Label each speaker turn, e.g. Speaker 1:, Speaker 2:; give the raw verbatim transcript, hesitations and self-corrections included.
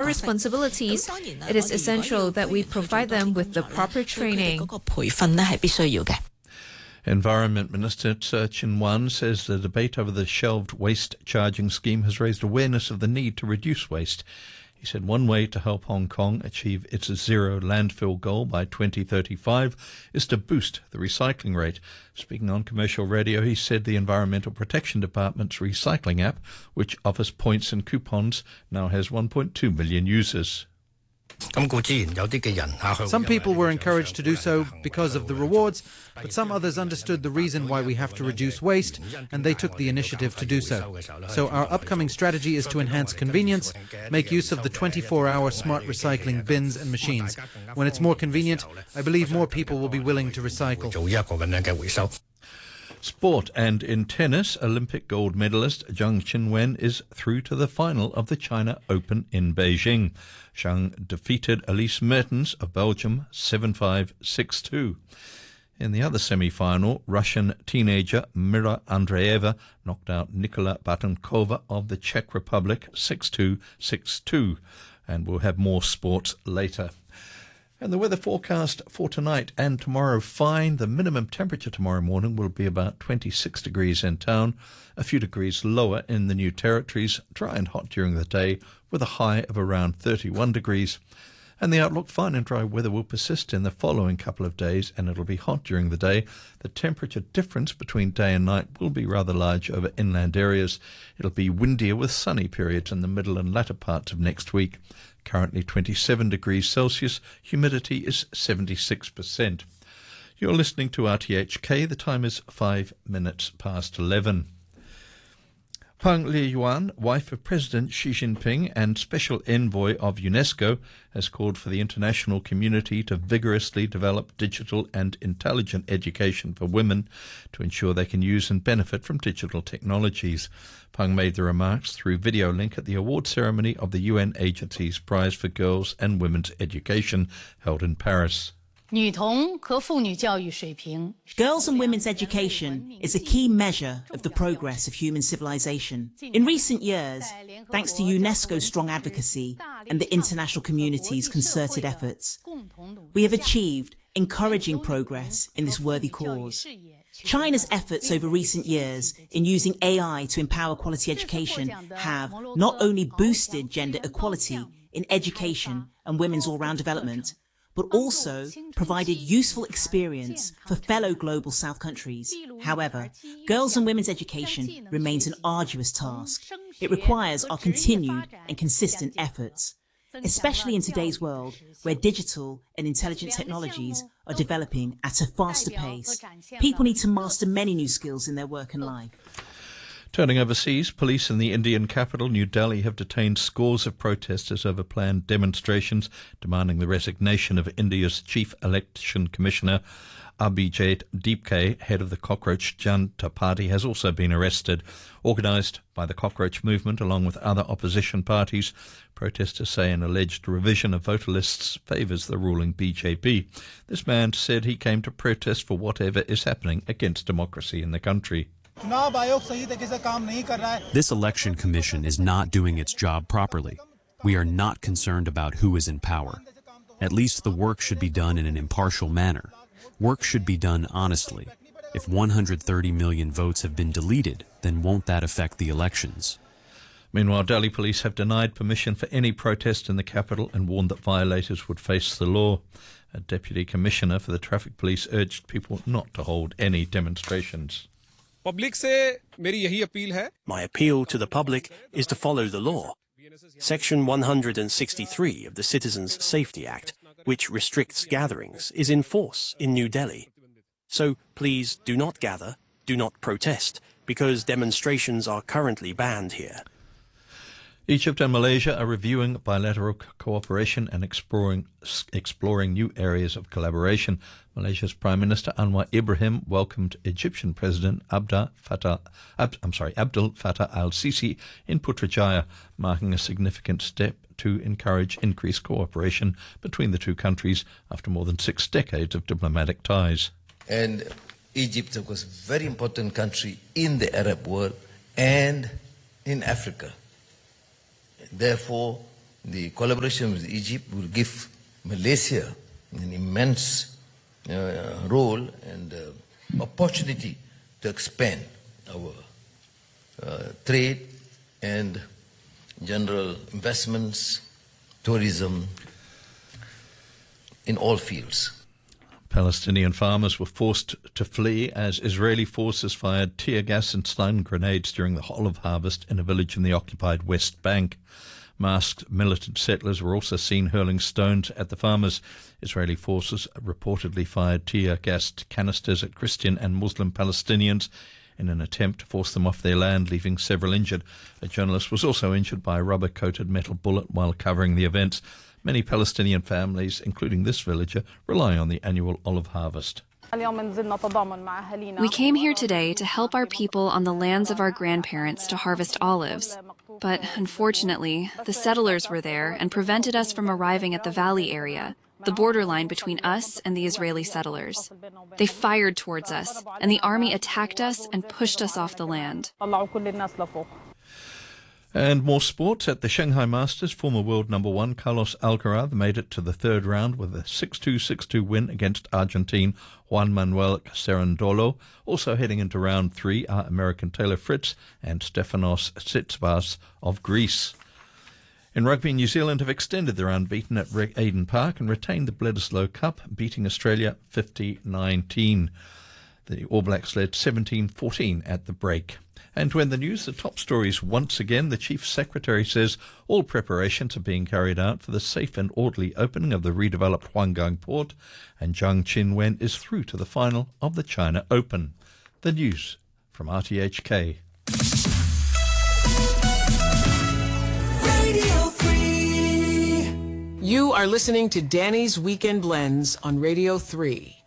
Speaker 1: responsibilities, it is essential that we provide them with the proper training.
Speaker 2: Environment Minister Tse Chin-wan says the debate over the shelved waste charging scheme has raised awareness of the need to reduce waste. He said one way to help Hong Kong achieve its zero landfill goal by twenty thirty-five is to boost the recycling rate. Speaking on commercial radio, he said the Environmental Protection Department's recycling app, which offers points and coupons, now has one point two million users.
Speaker 3: Some people were encouraged to do so because of the rewards, but some others understood the reason why we have to reduce waste, and they took the initiative to do so. So our upcoming strategy is to enhance convenience, make use of the twenty-four hour smart recycling bins and machines. When it's more convenient, I believe more people will be willing to recycle.
Speaker 2: Sport, and in tennis, Olympic gold medalist Zhang Qinwen is through to the final of the China Open in Beijing. Zhang defeated Elise Mertens of Belgium seven five, six two. In the other semi-final, Russian teenager Mira Andreeva knocked out Nikola Batankova of the Czech Republic six two, six two. And we'll have more sports later. And the weather forecast for tonight and tomorrow, fine. The minimum temperature tomorrow morning will be about twenty-six degrees in town, a few degrees lower in the New Territories, dry and hot during the day with a high of around thirty-one degrees. And the outlook, fine and dry weather will persist in the following couple of days, and it'll be hot during the day. The temperature difference between day and night will be rather large over inland areas. It'll be windier with sunny periods in the middle and latter parts of next week. Currently twenty-seven degrees Celsius, humidity is seventy-six percent. You're listening to R T H K, the time is five minutes past eleven. Peng Liyuan, wife of President Xi Jinping and Special Envoy of UNESCO, has called for the international community to vigorously develop digital and intelligent education for women to ensure they can use and benefit from digital technologies. Peng made the remarks through video link at the award ceremony of the U N agency's Prize for Girls and Women's Education held in Paris.
Speaker 4: Girls and women's education is a key measure of the progress of human civilization. In recent years, thanks to UNESCO's strong advocacy and the international community's concerted efforts, we have achieved encouraging progress in this worthy cause. China's efforts over recent years in using A I to empower quality education have not only boosted gender equality in education and women's all-round development, but also provided useful experience for fellow global South countries. However, girls and women's education remains an arduous task. It requires our continued and consistent efforts, especially in today's world where digital and intelligent technologies are developing at a faster pace. People need to master many new skills in their work and life.
Speaker 2: Turning overseas, police in the Indian capital, New Delhi, have detained scores of protesters over planned demonstrations demanding the resignation of India's Chief Election Commissioner. Abhijit Deepke, head of the Cockroach Janata Party, has also been arrested. Organised by the Cockroach Movement along with other opposition parties, protesters say an alleged revision of voter lists favours the ruling B J P. This man said he came to protest for whatever is happening against democracy in the country.
Speaker 5: This election commission is not doing its job properly. We are not concerned about who is in power. At least the work should be done in an impartial manner. Work should be done honestly. If one hundred thirty million votes have been deleted, then won't that affect the elections?
Speaker 2: Meanwhile, Delhi police have denied permission for any protest in the capital and warned that violators would face the law. A deputy commissioner for the traffic police urged people not to hold any demonstrations.
Speaker 6: My appeal to the public is to follow the law. Section one hundred sixty-three of the Citizens Safety Act, which restricts gatherings, is in force in New Delhi. So please do not gather, do not protest, because demonstrations are currently banned here.
Speaker 2: Egypt and Malaysia are reviewing bilateral co- cooperation and exploring exploring new areas of collaboration. Malaysia's Prime Minister Anwar Ibrahim welcomed Egyptian President Abda Fattah, Ab, I'm sorry, Abdel Fattah al-Sisi in Putrajaya, marking a significant step to encourage increased cooperation between the two countries after more than six decades of diplomatic ties.
Speaker 7: And Egypt was a very important country in the Arab world and in Africa. Therefore, the collaboration with Egypt will give Malaysia an immense uh, role and uh, opportunity to expand our uh, trade and general investments, tourism, in all fields.
Speaker 2: Palestinian farmers were forced to flee as Israeli forces fired tear gas and stun grenades during the olive harvest in a village in the occupied West Bank. Masked militant settlers were also seen hurling stones at the farmers. Israeli forces reportedly fired tear gas canisters at Christian and Muslim Palestinians in an attempt to force them off their land, leaving several injured. A journalist was also injured by a rubber-coated metal bullet while covering the events. Many Palestinian families, including this villager, rely on the annual olive harvest.
Speaker 8: We came here today to help our people on the lands of our grandparents to harvest olives. But unfortunately, the settlers were there and prevented us from arriving at the valley area, the borderline between us and the Israeli settlers. They fired towards us, and the army attacked us and pushed us off the land.
Speaker 2: And more sports. At the Shanghai Masters, former world number one Carlos Alcaraz made it to the third round with a six two, six two win against Argentine Juan Manuel Cerundolo. Also heading into round three are American Taylor Fritz and Stefanos Tsitsipas of Greece. In rugby, New Zealand have extended their unbeaten at Eden Park and retained the Bledisloe Cup, beating Australia fifty nineteen. The All Blacks led seventeen fourteen at the break. And when the news, the top stories once again, the Chief Secretary says all preparations are being carried out for the safe and orderly opening of the redeveloped Huanggang port, and Zhang Qinwen is through to the final of the China Open. The news from R T H K.
Speaker 9: Radio three. You are listening to Danny's Weekend Blends on Radio three.